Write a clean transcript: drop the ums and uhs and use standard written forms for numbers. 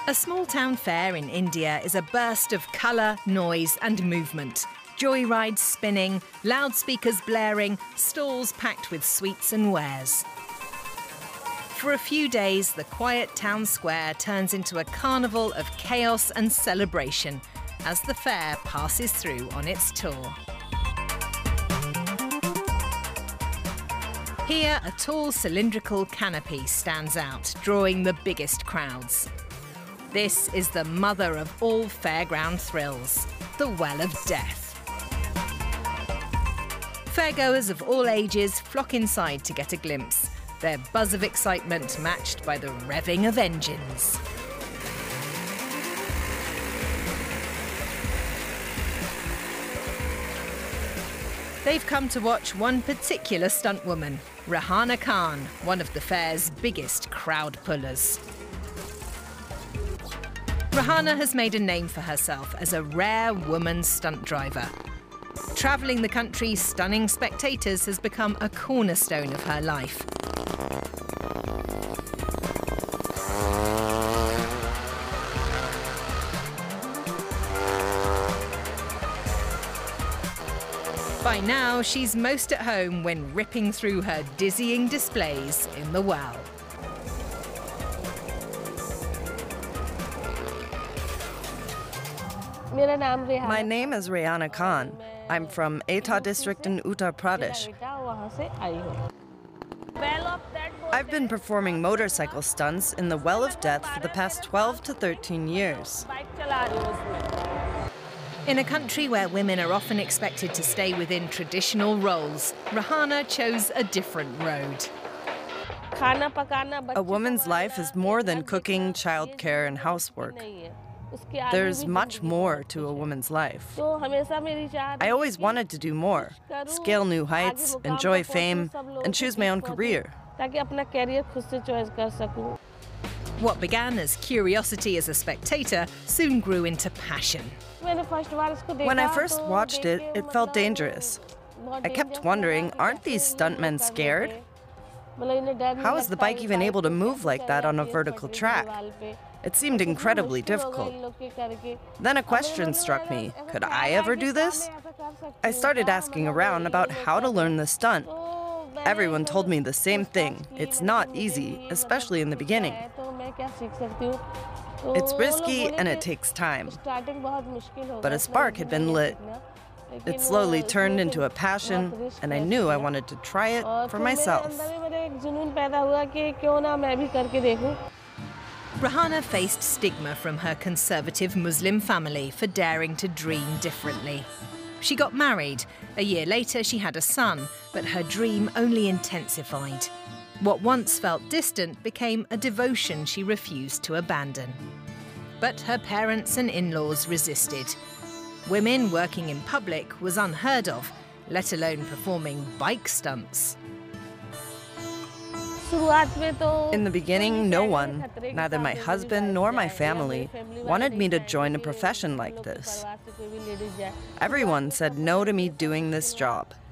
A small town fair in India is a burst of colour, noise and movement. Joyrides spinning, loudspeakers blaring, stalls packed with sweets and wares. For a few days, the quiet town square turns into a carnival of chaos and celebration as the fair passes through on its tour. Here, a tall cylindrical canopy stands out, drawing the biggest crowds. This is the mother of all fairground thrills, the Well of Death. Fairgoers of all ages flock inside to get a glimpse, their buzz of excitement matched by the revving of engines. They've come to watch one particular stunt woman, Rehana Khan, one of the fair's biggest crowd pullers. Rehana has made a name for herself as a rare woman stunt driver. Travelling the country stunning spectators has become a cornerstone of her life. By now, she's most at home when ripping through her dizzying displays in the well. My name is Rehana Khan. I'm from Etah district in Uttar Pradesh. I've been performing motorcycle stunts in the Well of Death for the past 12 to 13 years. In a country where women are often expected to stay within traditional roles, Rehana chose a different road. A woman's life is more than cooking, childcare, and housework. There's much more to a woman's life. I always wanted to do more, scale new heights, enjoy fame, and choose my own career. What began as curiosity as a spectator soon grew into passion. When I first watched it, it felt dangerous. I kept wondering, aren't these stuntmen scared? How is the bike even able to move like that on a vertical track? It seemed incredibly difficult. Then a question struck me. Could I ever do this? I started asking around about how to learn the stunt. Everyone told me the same thing. It's not easy, especially in the beginning. It's risky and it takes time. But a spark had been lit. It slowly turned into a passion, and I knew I wanted to try it for myself. Rehana faced stigma from her conservative Muslim family for daring to dream differently. She got married. A year later, she had a son, but her dream only intensified. What once felt distant became a devotion she refused to abandon. But her parents and in-laws resisted. Women working in public was unheard of, let alone performing bike stunts. In the beginning, no one, neither my husband nor my family, wanted me to join a profession like this. Everyone said no to me doing this job.